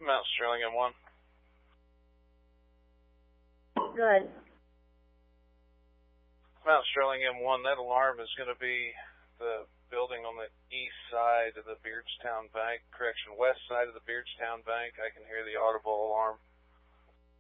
Mount Sterling M1. Good. Mount Sterling M1, that alarm is going to be the building on the east side of the Beardstown Bank, west side of the Beardstown Bank. I can hear the audible alarm